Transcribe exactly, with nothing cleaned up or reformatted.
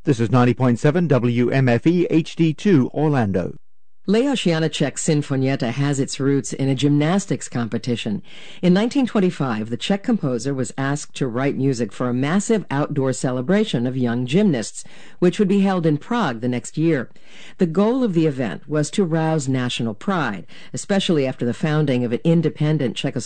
This is ninety point seven W M F E H D two Orlando. Leos Janáček's Sinfonietta has its roots in a gymnastics competition. In nineteen twenty-five, the Czech composer was asked to write music for a massive outdoor celebration of young gymnasts, which would be held in Prague the next year. The goal of the event was to rouse national pride, especially after the founding of an independent Czechoslovakia